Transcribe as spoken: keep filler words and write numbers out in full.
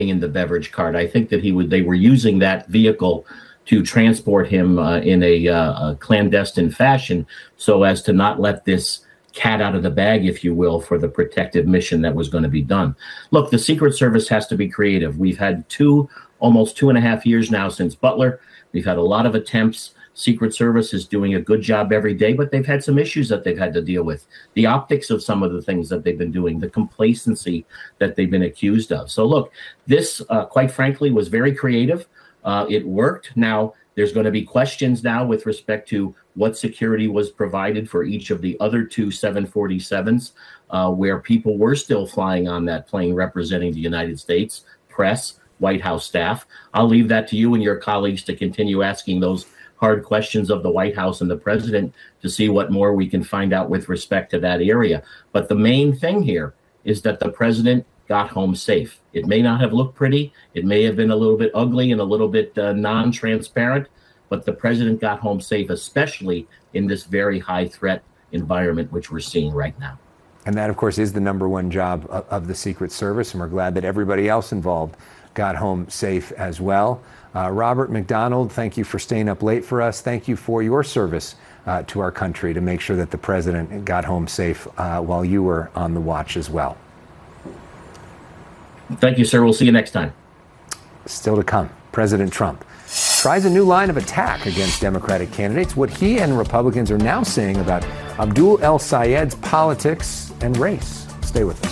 in the beverage cart. I think that he would. They were using that vehicle to transport him uh, in a, uh, a clandestine fashion, so as to not let this cat out of the bag, if you will, for the protective mission that was going to be done. Look, the Secret Service has to be creative. We've had two, almost two and a half years now since Butler. We've had a lot of attempts. Secret Service is doing a good job every day, but they've had some issues that they've had to deal with. The optics of some of the things that they've been doing, the complacency that they've been accused of. So look, this, uh, quite frankly, was very creative. Uh, it worked. Now, there's going to be questions now with respect to what security was provided for each of the other two seven forty-sevens, uh, where people were still flying on that plane representing the United States, press, White House staff. I'll leave that to you and your colleagues to continue asking those hard questions of the White House and the president to see what more we can find out with respect to that area. But the main thing here is that the president got home safe. It may not have looked pretty. It may have been a little bit ugly and a little bit uh, non-transparent, but the president got home safe, especially in this very high threat environment, which we're seeing right now. And that, of course, is the number one job of, of the Secret Service, and we're glad that everybody else involved got home safe as well. Uh, Robert McDonald, thank you for staying up late for us. Thank you for your service uh, to our country to make sure that the president got home safe uh, while you were on the watch as well. Thank you, sir. We'll see you next time. Still to come, President Trump tries a new line of attack against Democratic candidates, what he and Republicans are now saying about Abdul El Sayed's politics and race. Stay with us.